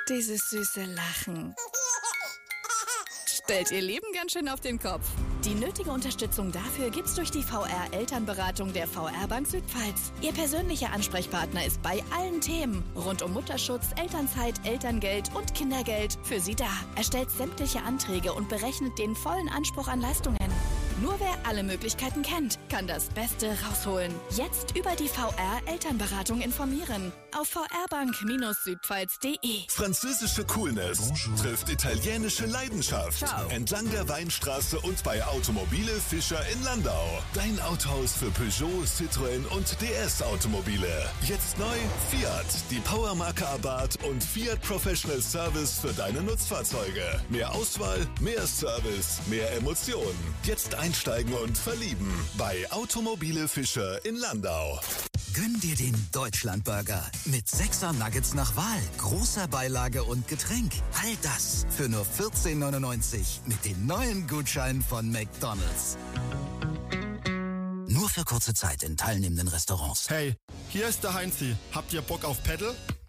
Dieses süße Lachen. Stellt ihr Leben ganz schön auf den Kopf. Die nötige Unterstützung dafür gibt's durch die VR-Elternberatung der VR-Bank Südpfalz. Ihr persönlicher Ansprechpartner ist bei allen Themen rund um Mutterschutz, Elternzeit, Elterngeld und Kindergeld für Sie da. Erstellt sämtliche Anträge und berechnet den vollen Anspruch an Leistungen. Nur wer alle Möglichkeiten kennt, kann das Beste rausholen. Jetzt über die VR-Elternberatung informieren. Auf vrbank-südpfalz.de. Französische Coolness trifft italienische Leidenschaft. Ciao. Entlang der Weinstraße und bei Automobile Fischer in Landau. Dein Autohaus für Peugeot, Citroën und DS Automobile. Jetzt neu Fiat, die Powermarke Abarth und Fiat Professional Service für deine Nutzfahrzeuge. Mehr Auswahl, mehr Service, mehr Emotionen. Jetzt einsteigen und verlieben bei Automobile Fischer in Landau. Gönn dir den Deutschlandburger mit 6er Nuggets nach Wahl, großer Beilage und Getränk. All das für nur 14,99 mit den neuen Gutscheinen von McDonald's. Nur für kurze Zeit in teilnehmenden Restaurants. Hey, hier ist der Heinzi. Habt ihr Bock auf Paddle?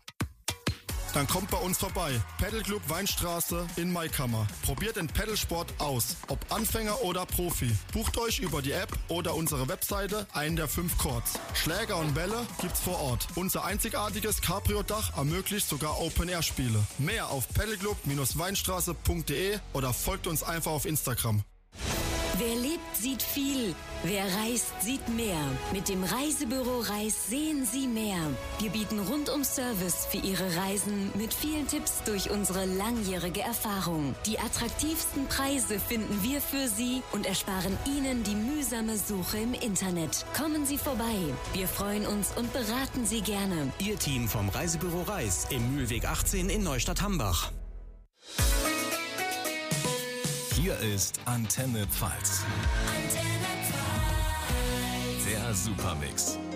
Dann kommt bei uns vorbei. Paddleclub Weinstraße in Maikammer. Probiert den Paddlesport aus. Ob Anfänger oder Profi. Bucht euch über die App oder unsere Webseite einen der 5 Courts. Schläger und Bälle gibt's vor Ort. Unser einzigartiges Cabrio-Dach ermöglicht sogar Open-Air-Spiele. Mehr auf paddleclub-weinstraße.de oder folgt uns einfach auf Instagram. Wer lebt, sieht viel. Wer reist, sieht mehr. Mit dem Reisebüro Reis sehen Sie mehr. Wir bieten rundum Service für Ihre Reisen mit vielen Tipps durch unsere langjährige Erfahrung. Die attraktivsten Preise finden wir für Sie und ersparen Ihnen die mühsame Suche im Internet. Kommen Sie vorbei. Wir freuen uns und beraten Sie gerne. Ihr Team vom Reisebüro Reis im Mühlweg 18 in Neustadt-Hambach. Hier ist Antenne Pfalz. Der Supermix.